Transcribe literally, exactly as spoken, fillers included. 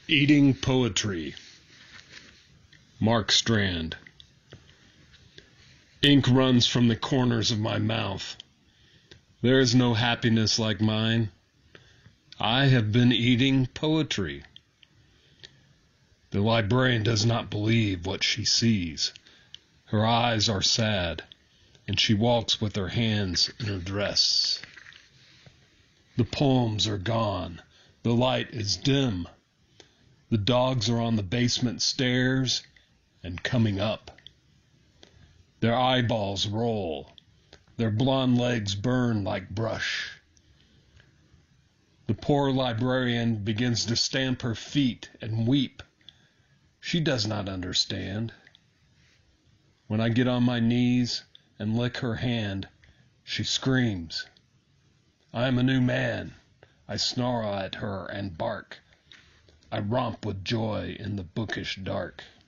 Eating Poetry. Mark Strand. Ink runs from the corners of my mouth. There is no happiness like mine. I have been eating poetry. The librarian does not believe what she sees. Her eyes are sad, and she walks with her hands in her dress. The poems are gone. The light is dim. The dogs are on the basement stairs and coming up. Their eyeballs roll. Their blond legs burn like brush. The poor librarian begins to stamp her feet and weep. She does not understand. When I get on my knees and lick her hand, she screams. I am a new man. I snarl at her and bark. I romp with joy in the bookish dark.